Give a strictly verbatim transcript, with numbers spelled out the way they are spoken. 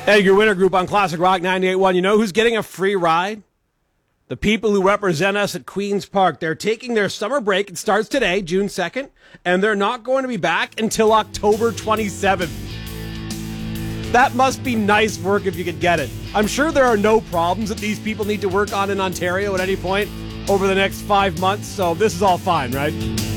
Edgar Winter Group on Classic Rock ninety-eight point one. You know who's getting a free ride? The people who represent us at Queen's Park. They're taking their summer break. It starts today, June second, and they're not going to be back until October twenty-seventh. That must be nice work if you could get it. I'm sure there are no problems that these people need to work on in Ontario at any point over the next five months, so this is all fine, right?